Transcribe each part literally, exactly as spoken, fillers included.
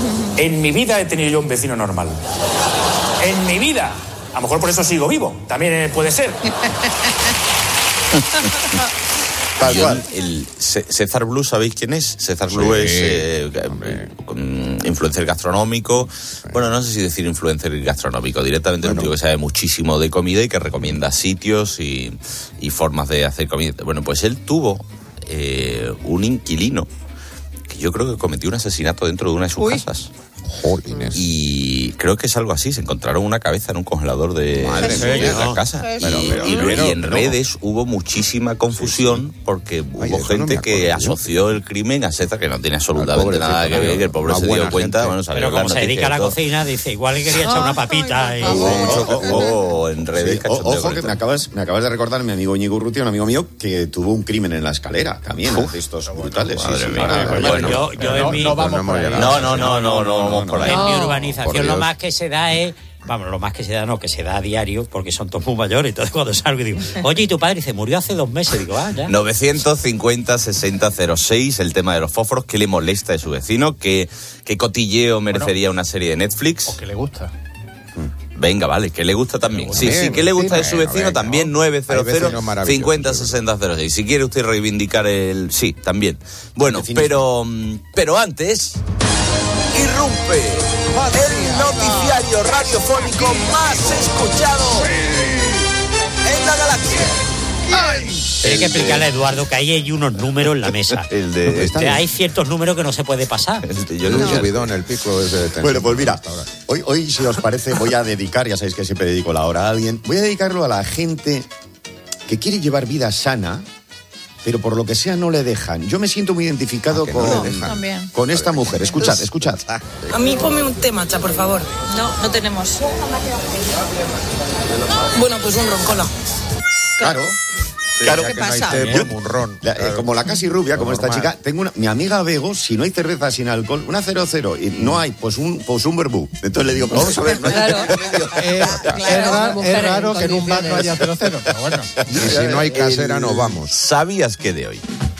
En mi vida he tenido yo un vecino normal. En mi vida. A lo mejor por eso sigo vivo. También puede ser. Tal cual. El César Blue, ¿sabéis quién es? César Blue sí, es eh, influencer gastronómico. Sí. Bueno, no sé si decir influencer gastronómico. Directamente bueno. Un tío que sabe muchísimo de comida y que recomienda sitios y, y formas de hacer comida. Bueno, pues él tuvo eh, un inquilino que yo creo que cometió un asesinato dentro de una de sus Uy. casas. Jolines. Y creo que es algo así. Se encontraron una cabeza en un congelador de, de, de la no. casa. Pero, pero, y, pero, y en pero, redes no. hubo muchísima confusión sí, sí. porque Ay, hubo gente no que asoció el crimen a César, que no tiene absolutamente nada que ver, que el pobre se dio cuenta. Bueno, pero como se dedica a la cocina, dice, igual que quería echar una papita. Y... Hubo mucho hubo en redes. Sí, ojo que me acabas, me acabas de recordar mi amigo Íñigo Urrutia, un amigo mío, que tuvo un crimen en la escalera también. De estos brutales. No, no, no, no, no. Por ahí. En mi urbanización lo más que se da es, vamos, lo más que se da no, que se da a diario, porque son todos muy mayores. Entonces cuando salgo y digo, oye, ¿y tu padre? Dice, murió hace dos meses. Digo, ah, ya. novecientos cincuenta sesenta cero seis, el tema de los fósforos, ¿qué le molesta de su vecino? ¿Qué, qué cotilleo merecería bueno, una serie de Netflix? O que le gusta. Venga, vale, que le gusta también. Sí, sí, que le gusta de su vecino venga, también, nueve cero cero cincuenta sesenta cero seis. Si quiere usted reivindicar el... Sí, también. Bueno, pero, pero antes... Irrumpe el noticiario radiofónico más escuchado en la galaxia. Hay que explicarle a Eduardo que ahí hay unos números en la mesa. El de, este, hay ciertos números que no se puede pasar. Este, yo no. Un subidón, el pico es de Bueno, pues mira, hoy, hoy si os parece voy a dedicar, ya sabéis que siempre dedico la hora a alguien, voy a dedicarlo a la gente que quiere llevar vida sana, pero por lo que sea no le dejan. Yo me siento muy identificado con, no con esta mujer. Escuchad, escuchad. A mí ponme un té matcha, por favor. No, no tenemos. Bueno, pues un roncola. Claro. Sí, claro, ¿qué pasa? No té, un ron, la, claro. Como la casi rubia, como esta chica, tengo una, mi amiga Bego, si no hay cerveza sin alcohol, una cero cero, y no hay, pues un pues un verbú. Entonces le digo, pues vamos a ver, no hay claro. eh, claro, es, raro, es raro que en un bar no haya cero cero, pero bueno. Y si no hay casera, no vamos. ¿Sabías que de hoy?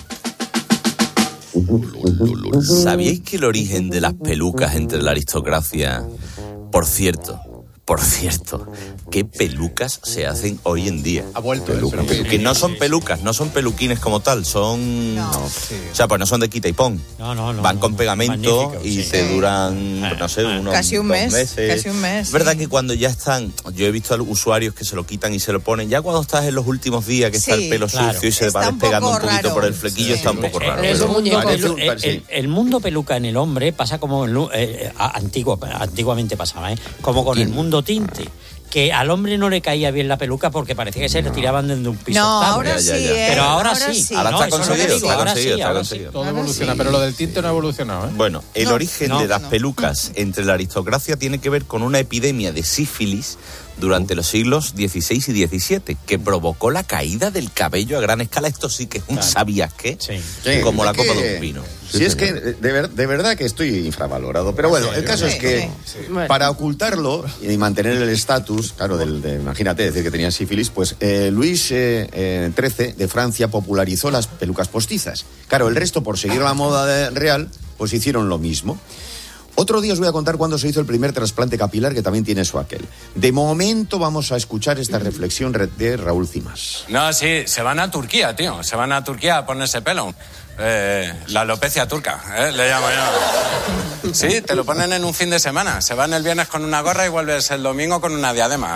¿Sabíais que el origen de las pelucas entre la aristocracia, por cierto, Por cierto, ¿qué pelucas se hacen hoy en día? Ha vuelto. Pelucas. El que no son pelucas, no son peluquines como tal, son... No. Sí. O sea, pues no son de quita y pon. No, no, no. Van con pegamento y sí. te duran, ah, no sé, unos casi un mes, meses. Casi un mes. Es verdad que cuando ya están... Yo he visto a los usuarios que se lo quitan y se lo ponen. Ya cuando estás en los últimos días, que sí, está el pelo claro. sucio y se va despegando un poquito raro. por el flequillo, sí. está un poco raro. El, el, mundo, pelu, el, el, el mundo peluca en el hombre pasa como... El, eh, antiguo, antiguamente pasaba, ¿eh? Como con el mundo tinte. Que al hombre no le caía bien la peluca porque parecía que se le tiraban desde un piso. No, ahora sí, eh, pero ahora, ahora sí. sí. Ahora no, está conseguido, digo, está ahora conseguido, sí, está ahora conseguido. Todo ahora evoluciona, sí. pero lo del tinte no ha evolucionado, ¿eh? Bueno, el no, origen no, de las no. pelucas entre la aristocracia tiene que ver con una epidemia de sífilis durante los siglos dieciséis y diecisiete, que provocó la caída del cabello a gran escala. Esto sí que es un claro. ¿sabías qué? Sí. Sí, como la que, copa de un vino. Si sí, es que de, ver, de verdad que estoy infravalorado. Pero bueno, el caso sí, es que sí, sí. para ocultarlo y mantener el estatus, claro, del, de, imagínate decir que tenía sífilis, pues eh, Luis eh, eh, trece de Francia popularizó las pelucas postizas. Claro, el resto, por seguir la moda de, real, pues hicieron lo mismo. Otro día os voy a contar cuándo se hizo el primer trasplante capilar, que también tiene su aquel. De momento vamos a escuchar esta reflexión de Raúl Cimas. No, sí, se van a Turquía, tío. Se van a Turquía a ponerse pelo. Eh, la alopecia turca, ¿eh? Le llamo yo. Sí, te lo ponen en un fin de semana. Se van el viernes con una gorra y vuelves el domingo con una diadema.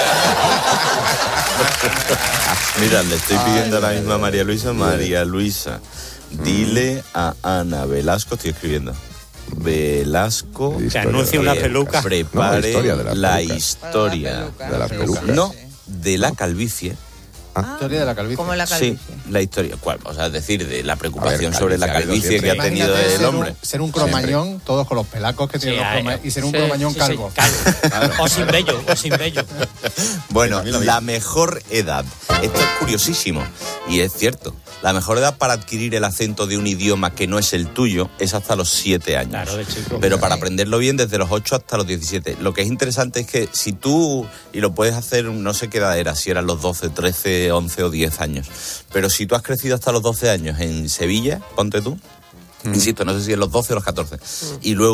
Mira, le estoy pidiendo a la misma María Luisa. María Luisa, dile a Ana Velasco, estoy escribiendo. Velasco que anuncie una peluca. Prepare no, la historia de las la historia de las pelucas. No, de la calvicie. Ah, historia de la calvicie. ¿Cómo la calvicie? Sí, la historia. ¿Cuál? O sea, es decir, de la preocupación ver, sobre la calvicie que ha tenido el ser hombre. Un, ser un cromañón, siempre. Todos con los pelacos que tienen sí, los cromañones, y ser un sí, cromañón sí, calvo. Sí, calvo. Claro. O sin vello, o sin vello. Bueno, la mejor edad. Esto es curiosísimo. Y es cierto. La mejor edad para adquirir el acento de un idioma que no es el tuyo es hasta los siete años. Claro, de chico. Pero para aprenderlo bien desde los ocho hasta los diecisiete. Lo que es interesante es que si tú, y lo puedes hacer, no sé qué edad era, si eran los doce, trece, once o diez años, pero si tú has crecido hasta los doce años en Sevilla, ponte tú, mm. insisto, no sé si en los doce o los catorce, mm. y luego